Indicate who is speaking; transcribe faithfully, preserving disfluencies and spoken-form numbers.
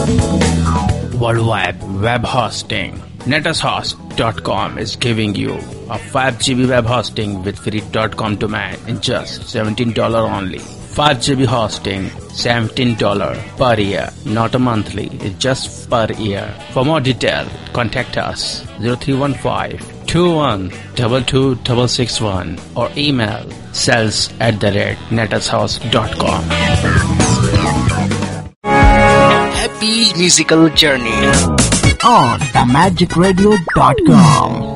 Speaker 1: Worldwide web hosting. netushost dot com is giving you a five G B web hosting with free .com domain in just seventeen dollars only. five G B hosting, seventeen dollars per year, not a monthly, it's just per year. For more detail, contact us zero three one five, two one two two six six one or email sales at the rate netushost dot com.
Speaker 2: Happy musical journey
Speaker 3: on the magic radio dot com.